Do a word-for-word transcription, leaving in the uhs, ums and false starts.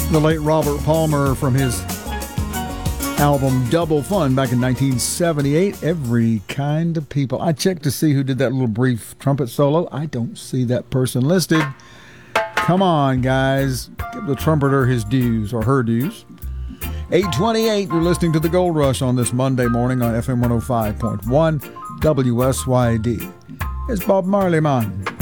The late Robert Palmer from his album Double Fun back in nineteen seventy-eight. Every Kind of People. I checked to see who did that little brief trumpet solo. I don't see that person listed. Come on, guys. Give the trumpeter his dues, or her dues. eight twenty-eight, you're listening to The Gold Rush on this Monday morning on F M one oh five point one W S Y D. It's Bob Marley, man.